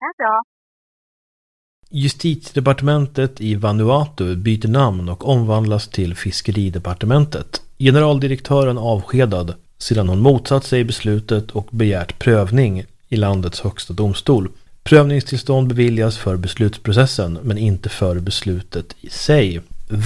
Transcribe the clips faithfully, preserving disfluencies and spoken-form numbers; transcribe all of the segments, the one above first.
är bra. Justitiedepartementet i Vanuatu byter namn och omvandlas till Fiskeridepartementet. Generaldirektören avskedad sedan hon motsatt sig beslutet och begärt prövning i landets högsta domstol. Prövningstillstånd beviljas för beslutsprocessen men inte för beslutet i sig.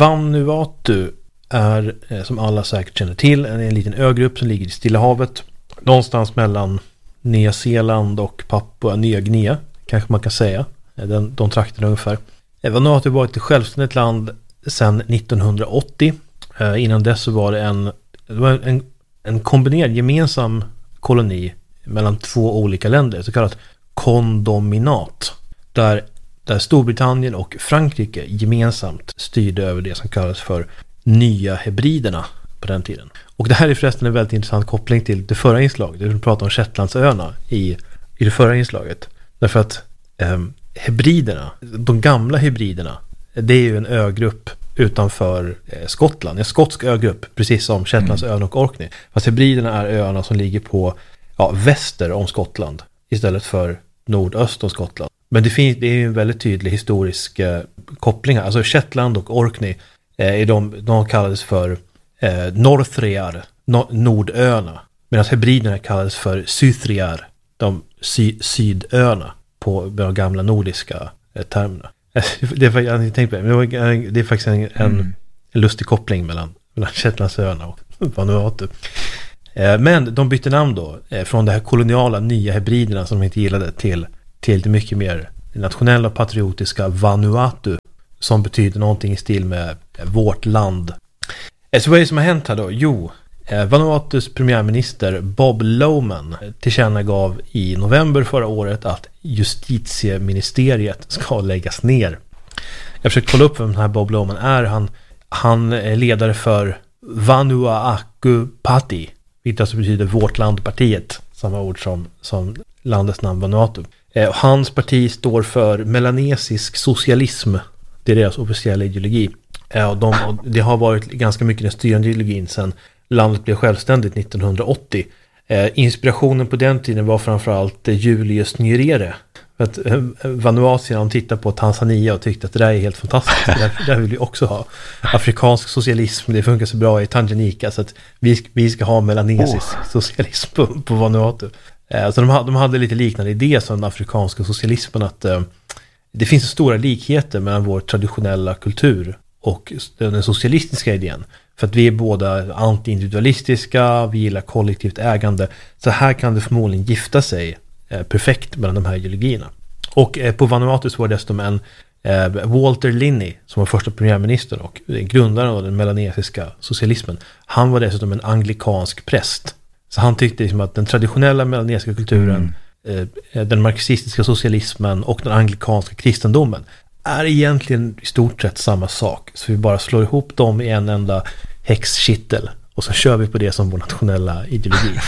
Vanuatu är, som alla säkert känner till, en, en liten ögrupp som ligger i Stilla havet. Någonstans mellan Nya Zeeland och Papua Nya Guinea, kanske man kan säga. Den, de trakterna ungefär. Vanuatu var ett självständigt land sedan nittonhundraåttio. Eh, innan dess så var det en, det var en, en kombinerad gemensam koloni mellan två olika länder, så kallat kondominat, där, där Storbritannien och Frankrike gemensamt styrde över det som kallas för Nya Hebriderna på den tiden. Och det här är förresten en väldigt intressant koppling till det förra inslaget. Vi pratade om Shetlandsöarna i, i det förra inslaget. Därför att eh, Hebriderna, de gamla Hebriderna, det är ju en ögrupp utanför eh, Skottland, en skotsk ögrupp, precis som Shetlandsöarna och Orkney. Fast Hebriderna är öarna som ligger på ja, väster om Skottland istället för nordöst om Skottland. Men det, finns, det är ju en väldigt tydlig historisk eh, koppling här. Alltså Shetland och Orkney eh, är de, de kallades för eh, Northriar, no, nordöarna. Medan Hebriderna kallades för Sythriar, de sy, sydöarna på de gamla nordiska eh, termerna. Det är, jag inte tänkt på det, men det, var, det är faktiskt en, en, en lustig koppling mellan, mellan Shetlandsöarna och Vanuatu. Men de bytte namn då från det här koloniala Nya Hebriderna som de inte gillade till, till det mycket mer nationella patriotiska Vanuatu, som betyder någonting i stil med vårt land. Så vad är det som har hänt här då? Jo, Vanuatus premiärminister Bob Lohman tillkännagav i november förra året att justitieministeriet ska läggas ner. Jag försöker kolla upp vem den här Bob Lohman är. Han, han är ledare för Vanuatu Party, vilket alltså betyder vårt landpartiet, samma ord som, som landets namn Vanuatu. Eh, hans parti står för melanesisk socialism. Det är deras officiella ideologi. Eh, och de, och det har varit ganska mycket den styrande ideologin sedan landet blev självständigt nittonhundraåttio. Eh, inspirationen på den tiden var framförallt eh, Julius Nyerere. För att eh, Vanuatierna tittade på Tanzania och tyckte att det där är helt fantastiskt. Det där, det där vill vi också ha. Afrikansk socialism, det funkar så bra i Tanganyika, så att vi, vi ska ha melanesisk oh. socialism på, på Vanuatu. Eh, så de, de hade lite liknande idé som den afrikanska socialismen, att eh, det finns så stora likheter mellan vår traditionella kultur och den socialistiska idén. För att vi är båda anti-individualistiska, vi gillar kollektivt ägande. Så här kan det förmodligen gifta sig eh, perfekt mellan de här ideologierna. Och eh, på Vanuatu var det dessutom en eh, Walter Linney som var första premiärminister och grundaren av den melanesiska socialismen. Han var dessutom en anglikansk präst. Så han tyckte liksom att den traditionella melanesiska kulturen, mm. eh, den marxistiska socialismen och den anglikanska kristendomen är egentligen i stort sett samma sak. Så vi bara slår ihop dem i en enda häxkittel och så kör vi på det som vår nationella ideologi.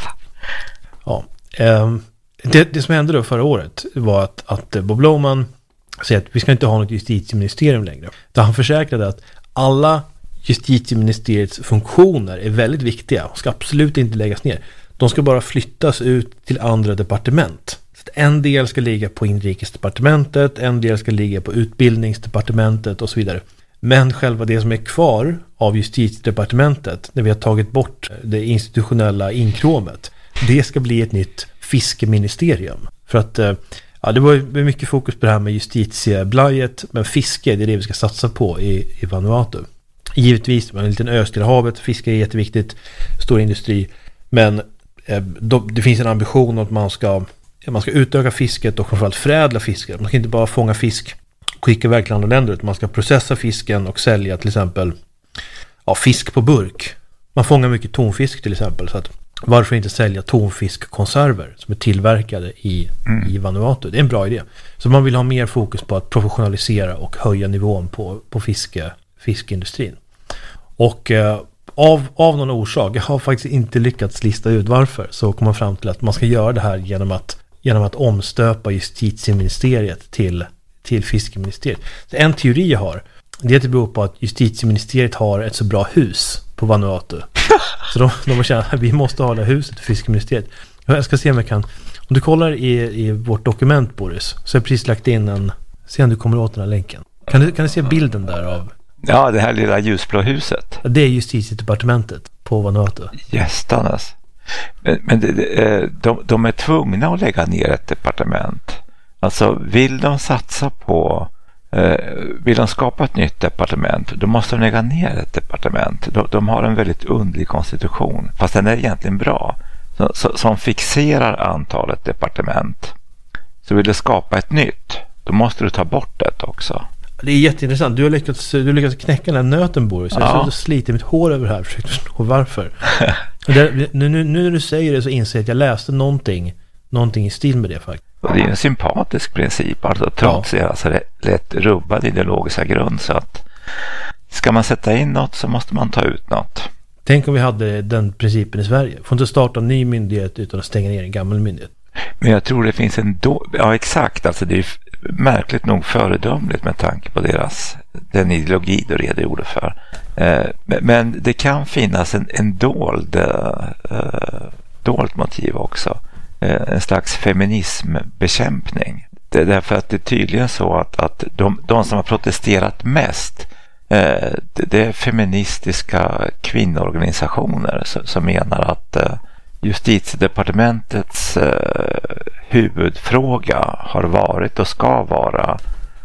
Ja. Um, det, det som hände då förra året var att, att Bob Lohman säger att vi ska inte ha något justitieministerium längre. Där han försäkrade att alla justitieministeriets funktioner är väldigt viktiga och ska absolut inte läggas ner. De ska bara flyttas ut till andra departement. En del ska ligga på inrikesdepartementet, en del ska ligga på utbildningsdepartementet och så vidare. Men själva det som är kvar av justitiedepartementet, när vi har tagit bort det institutionella inkråmet, det ska bli ett nytt fiskeministerium. För att ja, det var mycket fokus på det här med justitieblajet, men fiske, det är det vi ska satsa på i, i Vanuatu. Givetvis, med en liten ö i havet, fiske är jätteviktigt, stor industri, men eh, då, det finns en ambition att man ska Man ska utöka fisket och framförallt förädla fisket. Man ska inte bara fånga fisk och skicka iväg till andra länder, utan man ska processa fisken och sälja till exempel ja, fisk på burk. Man fångar mycket tonfisk till exempel, så att varför inte sälja tonfiskkonserver som är tillverkade i, mm. i Vanuatu? Det är en bra idé. Så man vill ha mer fokus på att professionalisera och höja nivån på, på fiske, fiskeindustrin. Och eh, av, av någon orsak, jag har faktiskt inte lyckats lista ut varför, så kommer man fram till att man ska göra det här genom att genom att omstöpa justitieministeriet till, till fiskeministeriet. Så en teori jag har, det är att det beror på att justitieministeriet har ett så bra hus på Vanuatu. Så de, de har känt att vi måste ha det huset för fiskeministeriet. Jag ska se om jag kan, Om du kollar i, i vårt dokument, Boris, så har jag precis lagt in en, se om du kommer åt den här länken. Kan du, kan du se bilden där av? Ja, det här lilla ljusblå huset. Det är justitiedepartementet på Vanuatu. Gästanes. Men, men de, de, de är tvungna att lägga ner ett departement. Alltså vill de satsa på, eh, vill de skapa ett nytt departement, då måste de lägga ner ett departement. De, de har en väldigt underlig konstitution, fast den är egentligen bra. Så, så, som fixerar antalet departement. Så vill du skapa ett nytt, då måste du ta bort det också. Det är jätteintressant. Du har lyckats, du har lyckats knäcka den här nöten, Boris. Jag har ja. sliter mitt hår över det här och försökt förstå varför. det, nu, nu, nu när du säger det så inser jag att jag läste någonting, någonting i stil med det faktiskt. Och det är en sympatisk princip, alltså trots ja. deras lätt rubbade ideologiska grund. Så att ska man sätta in något så måste man ta ut något. Tänk om vi hade den principen i Sverige. Får inte starta en ny myndighet utan att stänga ner en gammal myndighet. Men jag tror det finns en då... Ja, exakt. Alltså det är märkligt nog föredömligt med tanke på deras den ideologi du redogjorde för. Eh, men det kan finnas en, en dold eh, dolt motiv också. Eh, en slags feminismbekämpning. Det är därför att det är tydligen så att, att de, de som har protesterat mest eh, det, det är feministiska kvinnoorganisationer som, som menar att eh, Justitiedepartementets eh, huvudfråga har varit och ska vara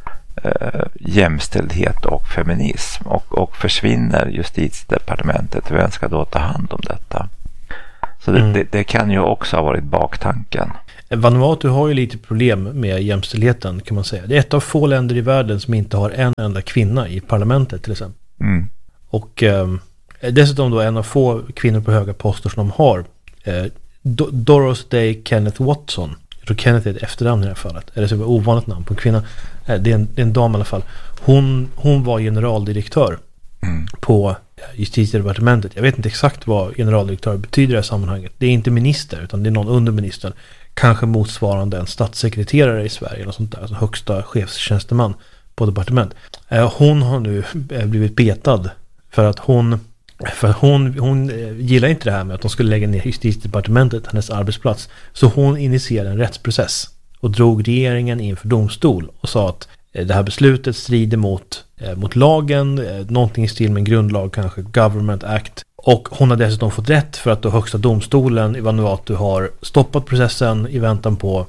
eh, jämställdhet och feminism. Och, och försvinner Justitiedepartementet, vem ska då ta hand om detta? Så det, mm. det, det kan ju också ha varit baktanken. Vanuatu har ju lite problem med jämställdheten, kan man säga. Det är ett av få länder i världen som inte har en enda kvinna i parlamentet till exempel. Mm. Och eh, dessutom då en av få kvinnor på höga poster som de har. Eh, Do- Doris Day Kenneth Watson. Jag tror Kenneth är ett efternamn i det här fallet. Eller så är det ett ovanligt namn på en kvinna. Eh, det, är en, det är en dam i alla fall. Hon, hon var generaldirektör mm. på Justitiedepartementet. Jag vet inte exakt vad generaldirektör betyder i det här sammanhanget. Det är inte minister utan det är någon under ministern. Kanske motsvarande en statssekreterare i Sverige eller sånt där. Alltså högsta chefstjänsteman på departement. Eh, hon har nu blivit betad för att hon För hon, hon gillar inte det här med att de skulle lägga ner Justitiedepartementet, hennes arbetsplats. Så hon initierade en rättsprocess och drog regeringen inför domstol och sa att det här beslutet strider mot, eh, mot lagen, eh, någonting i stil med en grundlag, kanske Government Act. Och hon har dessutom fått rätt för att då högsta domstolen i Vanuatu har stoppat processen i väntan på,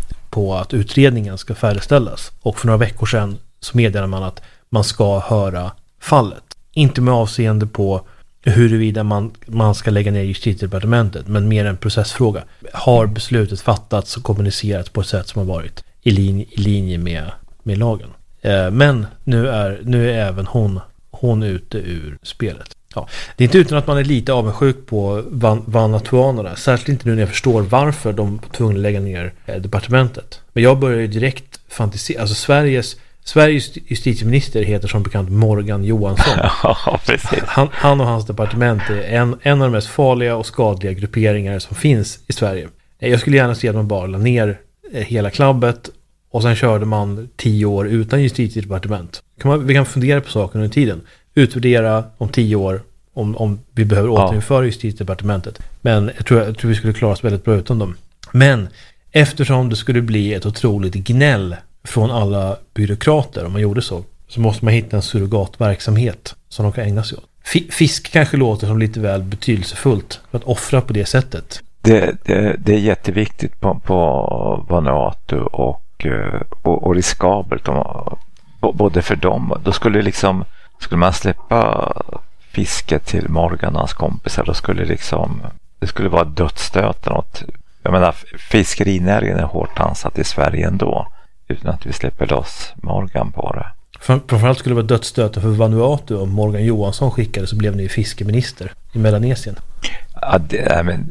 på att utredningen ska färdigställas. Och för några veckor sedan så meddelar man att man ska höra fallet. Inte med avseende på huruvida man, man ska lägga ner Justitiedepartementet, men mer en processfråga. Har beslutet fattats och kommunicerats på ett sätt som har varit i linje, i linje med, med lagen. Eh, men nu är, nu är även hon, hon ute ur spelet. Ja. Det är inte utan att man är lite avundsjuk på van, vanatuanerna, särskilt inte nu när jag förstår varför de var tvungna att lägga ner eh, departementet. Men jag börjar ju direkt fantisera, alltså Sveriges Sveriges justitieminister heter som bekant Morgan Johansson. Ja, precis. Han, han och hans departement är en, en av de mest farliga och skadliga grupperingar som finns i Sverige. Jag skulle gärna se att man bara la ner hela klabbet och sen körde man tio år utan justitiedepartement. Kan man, vi kan fundera på saken under tiden. Utvärdera om tio år om, om vi behöver återinföra ja. justitiedepartementet. Men jag tror, jag tror vi skulle klara oss väldigt bra utan dem. Men eftersom det skulle bli ett otroligt gnäll från alla byråkrater om man gjorde så, så måste man hitta en surrogatverksamhet som de kan ägna sig åt. F- fisk kanske låter som lite väl betydelsefullt för att offra på det sättet. Det, det, det är jätteviktigt på, på Vanuatu och, och, och riskabelt och, både för dem. Då skulle liksom skulle man släppa fisket till Morgan och hans kompisar, då skulle liksom det skulle vara dödsstöten åt, jag menar fiskerinäringen är hårt ansatt i Sverige ändå. Utan att vi släpper loss Morgan på det. Framförallt skulle det vara dödsstöten för Vanuatu om Morgan Johansson skickade så blev ni fiskeminister i Melanesien. Ja, det, nej, men,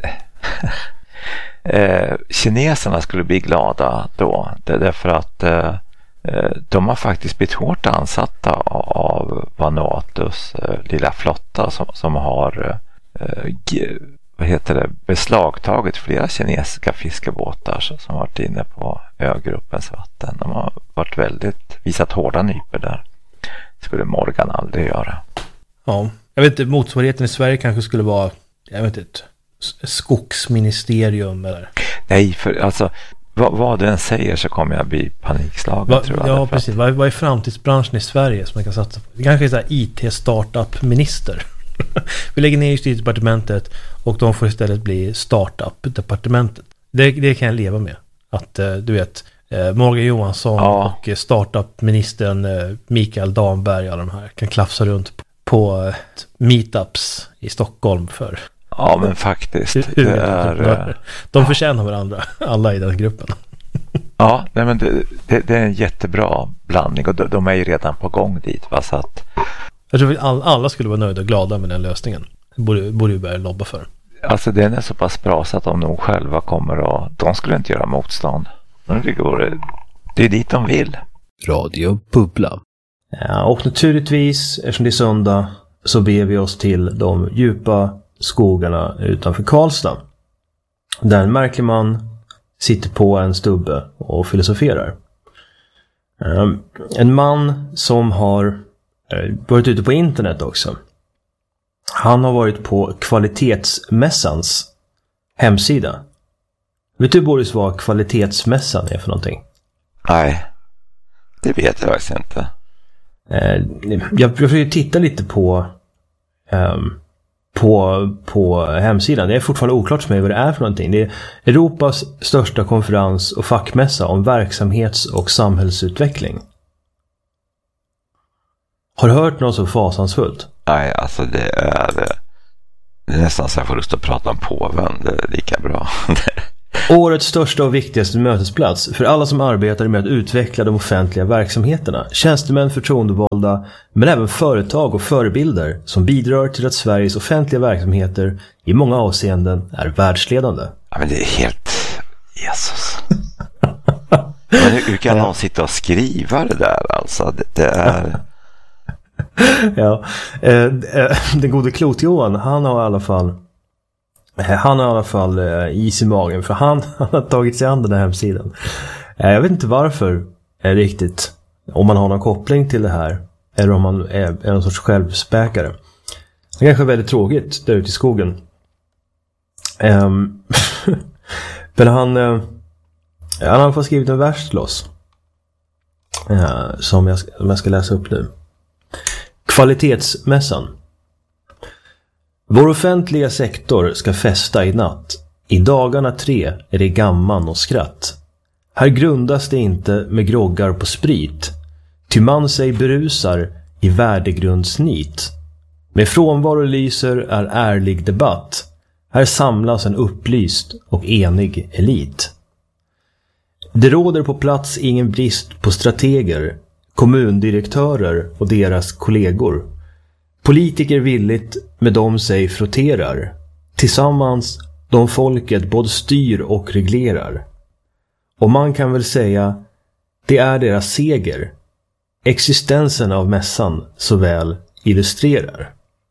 eh, kineserna skulle bli glada då. Det är därför att eh, de har faktiskt blivit hårt ansatta av Vanuatus eh, lilla flotta som, som har eh, g- vad heter det, beslagtagit flera kinesiska fiskebåtar som har varit inne på ögruppens vatten. De har varit väldigt, visat hårda nyper där. Det skulle Morgan aldrig göra. Ja, jag vet inte, motsvarigheten i Sverige kanske skulle vara, jag vet inte, skogsministerium eller? Nej, för alltså vad, vad du än säger så kommer jag bli panikslagen, Va, tror jag. Ja, precis. Vad, vad är framtidsbranschen i Sverige som man kan satsa på? Det kanske är så här I T-startup-minister. Vi lägger ner justitiedepartementet och de får istället bli startup-departementet. Det, det kan jag leva med. Att du vet, Morgan Johansson ja. och startup-ministern Mikael Damberg och de här kan klafsa runt på meetups i Stockholm för... Ja, men faktiskt. Det är, de förtjänar varandra, alla i den gruppen. Ja, nej, men det, det, det är en jättebra blandning och de, de är ju redan på gång dit. Va? Så att... Jag tror att all, alla skulle vara nöjda och glada med den lösningen. Det borde, borde ju börja lobba för. Alltså den är så pass bra så att de nog själva kommer och de skulle inte göra motstånd. Men det, går, det är dit de vill. Radio Bubbla. Ja, och naturligtvis, eftersom det är söndag, så ber vi oss till de djupa skogarna utanför Karlstad. Där en märklig man sitter på en stubbe och filosoferar. En man som har varit ute på internet också. Han har varit på Kvalitetsmässans hemsida. Vet du, Boris, vad Kvalitetsmässan är för någonting? Nej, det vet jag faktiskt inte. Jag försöker titta lite på um, på, på hemsidan. Det är fortfarande oklart för mig vad det är för någonting. Det är Europas största konferens och fackmässa om verksamhets- och samhällsutveckling. Har du hört något så fasansfullt? Nej, alltså det är, det är nästan så jag får lust att prata om påven. Det är lika bra. Årets största och viktigaste mötesplats för alla som arbetar med att utveckla de offentliga verksamheterna. Tjänstemän, förtroendevalda, men även företag och förebilder som bidrar till att Sveriges offentliga verksamheter i många avseenden är världsledande. Ja, men det är helt... Jesus. Men hur kan någon sitta och skriva det där alltså? Det, det är... Ja, eh, den gode Klot-Johan, han har i alla fall han har i alla fall eh, is i magen, för han, han har tagit sig an den här hemsidan. Eh, jag vet inte varför är riktigt, om man har någon koppling till det här eller om man är, är någon sorts självspäkare. Det kanske är väldigt tråkigt där ute i skogen. Eh, men han eh, han har fått skrivit en vers till oss eh, som, jag, som jag ska läsa upp nu. Kvalitetsmässan. Vår offentliga sektor ska festa i natt. I dagarna tre är det gamman och skratt. Här grundas det inte med groggar på sprit. Ty man sig berusar i värdegrundsnit. Med frånvaro lyser är ärlig debatt. Här samlas en upplyst och enig elit. Det råder på plats ingen brist på strateger, kommundirektörer och deras kollegor. Politiker villigt med dem sig frotterar. Tillsammans de folket både styr och reglerar. Och man kan väl säga, det är deras seger. Existensen av mässan så väl illustrerar.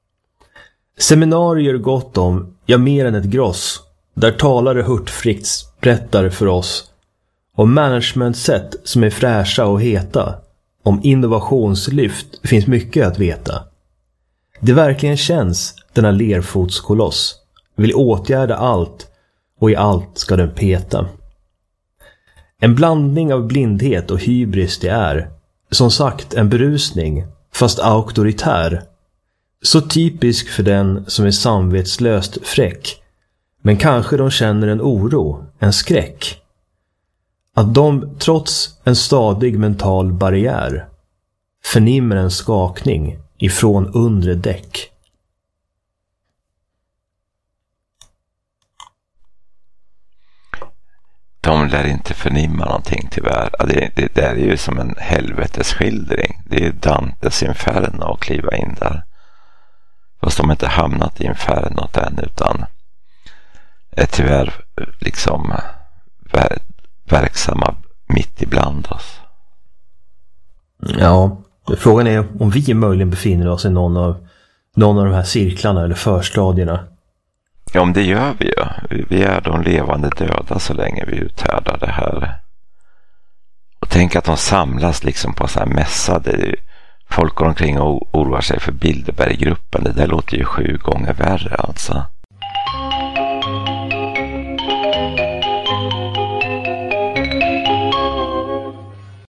Seminarier gott om, ja mer än ett gross. Där talare hurtfritt berättar för oss om managementsätt som är fräscha och heta. Om innovationslyft finns mycket att veta. Det verkligen känns denna lerfotskoloss. Vill åtgärda allt och i allt ska den peta. En blandning av blindhet och hybris det är. Som sagt en berusning, fast auktoritär. Så typisk för den som är samvetslöst fräck. Men kanske de känner en oro, en skräck. Att de trots en stadig mental barriär förnimmer en skakning ifrån undre däck. De lär inte förnimma någonting tyvärr. Det, det, det är ju som en helvetesskildring. Det är Dantes inferno att kliva in där. Fast de inte hamnat i infernot än, utan är tyvärr liksom ver- verksamma mitt ibland oss. Ja, frågan är om vi möjligen befinner oss i någon av, någon av de här cirklarna eller förstadierna. Ja, men det gör vi ju. Vi är de levande döda så länge vi uthärdar det här. Och tänk att de samlas liksom på så här mässa. Det är, folk går omkring och oroar sig för Bilderberggruppen. Det där låter ju sju gånger värre alltså.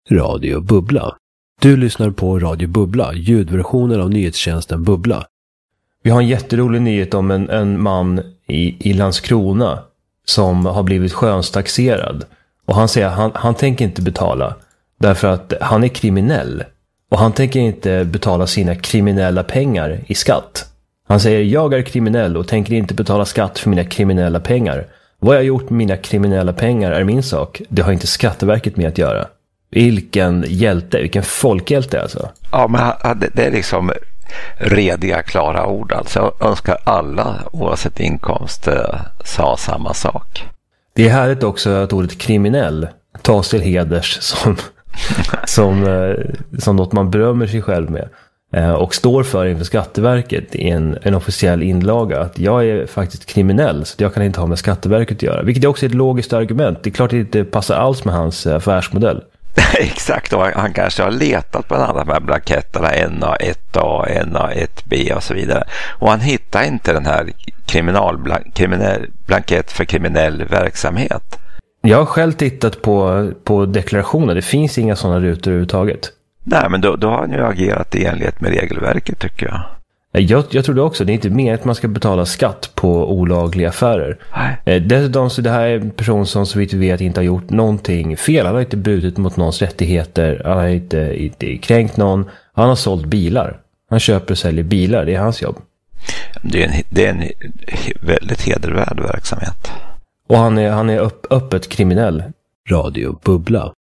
Radio Bubbla. Du lyssnar på Radio Bubbla, ljudversionen av nyhetstjänsten Bubbla. Vi har en jätterolig nyhet om en, en man i, i Landskrona som har blivit skönstaxerad. Och han säger att han, han tänker inte betala därför att han är kriminell. Och han tänker inte betala sina kriminella pengar i skatt. Han säger, jag är kriminell och tänker inte betala skatt för mina kriminella pengar. Vad jag har gjort med mina kriminella pengar är min sak. Det har inte Skatteverket med att göra. Vilken hjälte, vilken folkhjälte alltså. Ja, men det är liksom rediga, klara ord. Alltså jag önskar alla, oavsett inkomst, sa samma sak. Det är härligt också att ordet kriminell tas till heders som, som, som något man berömmer sig själv med. Och står för inför Skatteverket i en, en officiell inlaga att jag är faktiskt kriminell så jag kan inte ha med Skatteverket att göra. Vilket är också ett logiskt argument. Det är klart att det inte passar alls med hans affärsmodell. Exakt, och han kanske har letat bland alla de här blanketterna N A ett A, N A ett B och så vidare. Och han hittar inte den här kriminalblank, kriminell, blankett för kriminell verksamhet. Jag har själv tittat på, på deklarationer. Det finns inga sådana rutor överhuvudtaget. Nej, men då, då har han ju agerat i enlighet med regelverket, tycker jag. Jag, jag tror det också. Det är inte mer att man ska betala skatt på olagliga affärer. Nej. Dessutom så det här är en person som så vitt vi vet inte har gjort någonting fel. Han har inte brutit mot någons rättigheter. Han har inte, inte kränkt någon. Han har sålt bilar. Han köper och säljer bilar. Det är hans jobb. Det är en, det är en väldigt hedervärd verksamhet. Och han är, han är upp, öppet kriminell. Radio Bubbla.